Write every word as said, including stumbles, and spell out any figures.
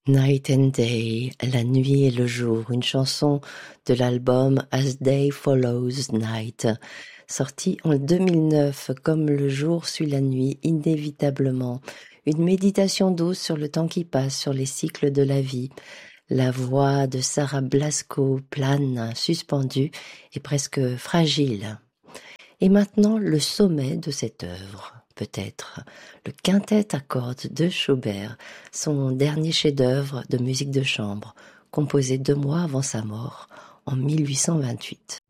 Night and Day, la nuit et le jour, une chanson de l'album As Day Follows Night, sorti en deux mille neuf. Comme le jour suit la nuit, inévitablement, une méditation douce sur le temps qui passe, sur les cycles de la vie. La voix de Sarah Blasko plane, suspendue et presque fragile. Et maintenant, le sommet de cette œuvre, peut-être, le quintet à cordes de Schubert, son dernier chef-d'œuvre de musique de chambre, composé deux mois avant sa mort, en mille huit cent vingt-huit.